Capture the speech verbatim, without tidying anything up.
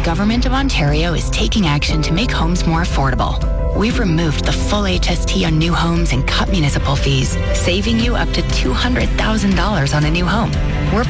Government of Ontario is taking action to make homes more affordable. We've removed the full H S T on new homes and cut municipal fees, saving you up to two hundred thousand dollars on a new home. We're